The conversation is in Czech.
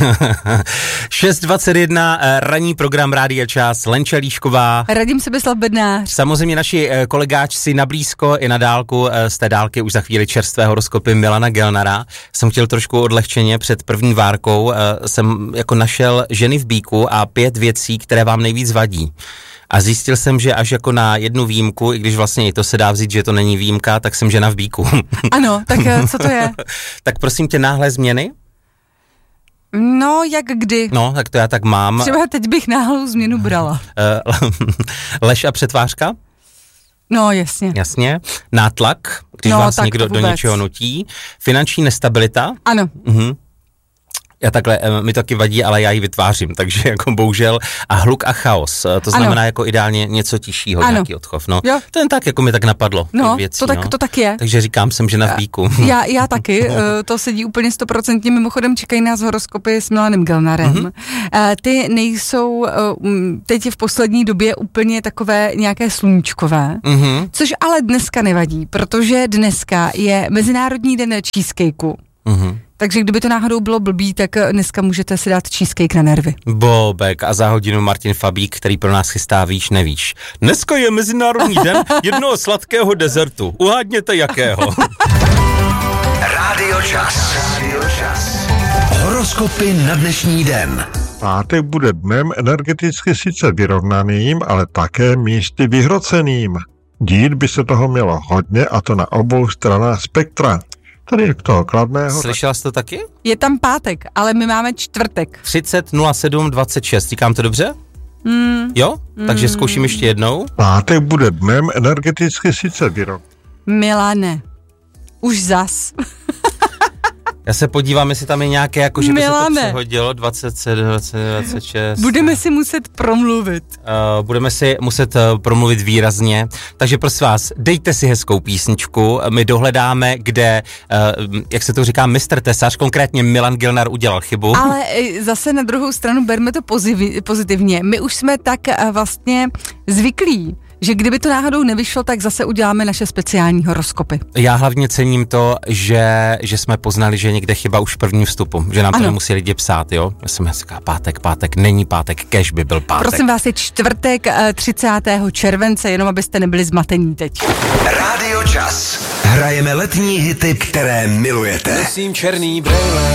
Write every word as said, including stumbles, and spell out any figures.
šest dvacet jedna, ranní program Rádia Čas, Lenča Líšková. Radim Sebeslav Bednář. Samozřejmě naši kolegáčci na blízko i na dálku, z té dálky už za chvíli čerstvého horoskopy Milana Gelnara. Jsem chtěl trošku odlehčeně před první várkou, jsem jako našel ženy v bíku a pět věcí, které vám nejvíc vadí. A zjistil jsem, že až jako na jednu výjimku, i když vlastně i to se dá vzít, že to není výjimka, tak jsem žena v bíku. Ano, tak co to je? Tak prosím tě, náhle změny? No, jak kdy? No, tak to já tak mám. Třeba teď bych náhlou změnu brala. Lež a přetvářka? No, jasně. Jasně. Nátlak, když no, vás někdo do něčeho nutí. Finanční nestabilita? Ano. Mhm. Já takhle, mi taky vadí, ale já ji vytvářím, takže jako bohužel. A hluk a chaos, to znamená ano. jako ideálně něco tišího, ano. nějaký odchov. No, jo. To jen tak, jako mi tak napadlo. No, věcí, to, tak, no. to tak je. Takže říkám, jsem žena v bíku. Já, já taky, to sedí úplně stoprocentně. Mimochodem čekají nás horoskopy s Milanem Gelnarem. Mm-hmm. Ty nejsou teď v poslední době úplně takové nějaké sluníčkové, mm-hmm. což ale dneska nevadí, protože dneska je Mezinárodní den cheesecakeu. Mm-hmm. Takže kdyby to náhodou bylo blbý, tak dneska můžete si dát cheesecake na nervy. Bobek a za hodinu Martin Fabík, který pro nás chystá Víš, nevíš. Dneska je Mezinárodní den jednoho sladkého dezertu. Uhádněte jakého. Rádio Čas. Rádio Čas. Horoskopy na dnešní den. Pátek bude dnem energeticky sice vyrovnaným, ale také místy vyhroceným. Dít by se toho mělo hodně, a to na obou stranách spektra. Tady jak toho kladného. Slyšela jsi to taky? Je tam pátek, ale my máme čtvrtek. třicet nula sedm dvacet šest, říkám to dobře? Mm. Jo? Mm. Takže zkouším ještě jednou. Pátek bude dnem energeticky sice vyrovnaný. Milane, už zas. Já se podívám, jestli tam je nějaké, jako že by Milane. se to přehodilo, dvacet sedm, dvacet, dvacet šest. Budeme si muset promluvit. Uh, budeme si muset uh, promluvit výrazně, takže prosím vás, dejte si hezkou písničku, my dohledáme, kde, uh, jak se to říká, mistr Tesař, konkrétně Milan Gelnar udělal chybu. Ale zase na druhou stranu berme to poziv- pozitivně. My už jsme tak uh, vlastně zvyklí, že kdyby to náhodou nevyšlo, tak zase uděláme naše speciální horoskopy. Já hlavně cením to, že, že jsme poznali, že je někde chyba už v prvním vstupu, že nám ano. to nemusí lidi psát, jo? Já jsem říkal, pátek, pátek, není pátek, kež by byl pátek. Prosím vás, je čtvrtek třicátého července, jenom abyste nebyli zmatení teď. Rádio Čas. Hrajeme letní hity, které milujete. Nosím černý brejle.